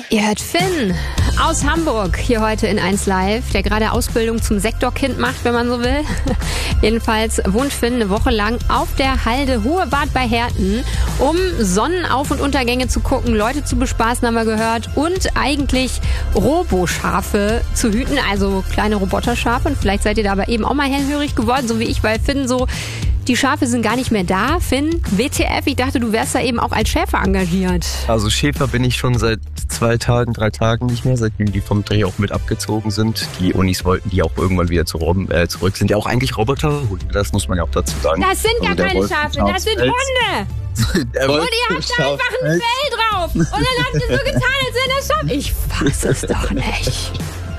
Ihr hört Finn aus Hamburg hier heute in 1 Live, der gerade Ausbildung zum Sektorkind macht, wenn man so will. Jedenfalls wohnt Finn eine Woche lang auf der Halde Hohebad bei Herten, um Sonnenauf- und Untergänge zu gucken, Leute zu bespaßen, haben wir gehört, und eigentlich Roboschafe zu hüten, also kleine Roboterschafe. Und vielleicht seid ihr da aber eben auch mal hellhörig geworden, so wie ich, weil Finn so... Die Schafe sind gar nicht mehr da. Finn, WTF, ich dachte, du wärst da eben auch als Schäfer engagiert. Also Schäfer bin ich schon seit 2 Tagen, 3 Tagen nicht mehr, seitdem die vom Dreh auch mit abgezogen sind. Die Unis wollten die auch irgendwann wieder zurück. Sind ja auch eigentlich Roboterhunde, das muss man ja auch dazu sagen. Das sind gar keine Schafe, das sind Hunde. Und ihr habt da einfach ein Fell drauf. Und dann habt ihr so getan, als wäre das Schaf. Ich fass es doch nicht.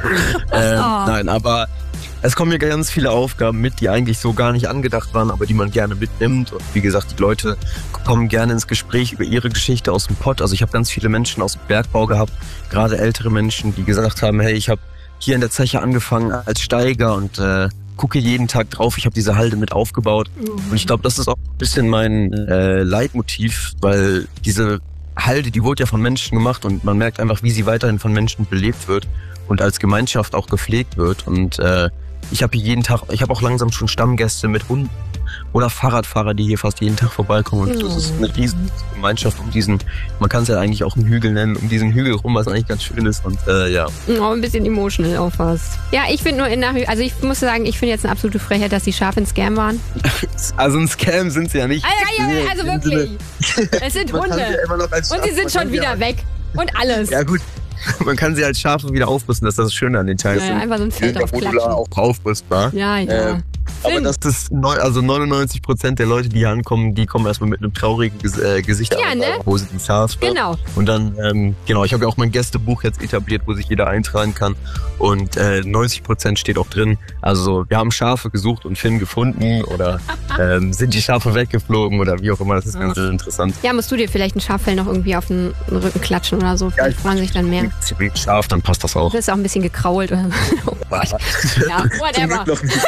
Nein, aber... Es kommen ja ganz viele Aufgaben mit, die eigentlich so gar nicht angedacht waren, aber die man gerne mitnimmt. Und wie gesagt, die Leute kommen gerne ins Gespräch über ihre Geschichte aus dem Pott. Also ich habe ganz viele Menschen aus dem Bergbau gehabt, gerade ältere Menschen, die gesagt haben, hey, ich habe hier in der Zeche angefangen als Steiger und gucke jeden Tag drauf. Ich habe diese Halde mit aufgebaut. Und ich glaube, das ist auch ein bisschen mein Leitmotiv, weil diese Halde, die wurde ja von Menschen gemacht und man merkt einfach, wie sie weiterhin von Menschen belebt wird und als Gemeinschaft auch gepflegt wird. Und ich habe hier jeden Tag, ich habe auch langsam schon Stammgäste mit Hunden oder Fahrradfahrer, die hier fast jeden Tag vorbeikommen. Und das ist eine riesen Gemeinschaft um diesen, man kann es ja eigentlich auch einen Hügel nennen, um diesen Hügel rum, was eigentlich ganz schön ist. Und ja. Oh, ein bisschen emotional auch fast. Ja, ich finde nur also ich muss sagen, ich finde jetzt eine absolute Frechheit, dass die Schafe ein Scam waren. Also ein Scam sind sie ja nicht. Also wirklich. Es sind Hunde. Und sie sind schon wieder weg. Und alles. Ja gut. Man kann sie als Schafe wieder aufrüsten, das ist das Schöne an den Teilen. Ja, einfach so ein Feld aufklatschen. Auch aufrüstbar. Ja. Aber das ist 99% der Leute, die hier ankommen, die kommen erstmal mit einem traurigen Gesicht an, wo sie die Schafe. Genau. Und dann, ich habe ja auch mein Gästebuch jetzt etabliert, wo sich jeder eintragen kann. Und 90% steht auch drin. Also wir haben Schafe gesucht und Finn gefunden oder sind die Schafe weggeflogen oder wie auch immer. Das ist ganz interessant. Ja, musst du dir vielleicht ein Schaffell noch irgendwie auf den Rücken klatschen oder so. Vielleicht freuen sich dann mehr. Scharf, dann passt das auch. Das ist auch ein bisschen gekrault. Oh Gott. Ja, whatever.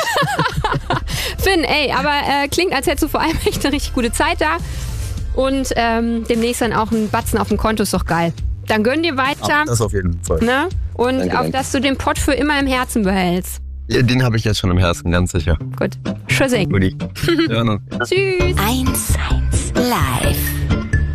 Finn, aber klingt, als hättest du vor allem echt eine richtig gute Zeit da. Und demnächst dann auch ein Batzen auf dem Konto, ist doch geil. Dann gönn dir weiter. Das auf jeden Fall. Ne? Und danke, dass du den Pott für immer im Herzen behältst. Ja, den habe ich jetzt schon im Herzen, ganz sicher. Gut. Tschüssi. Tschüss. 1 Live.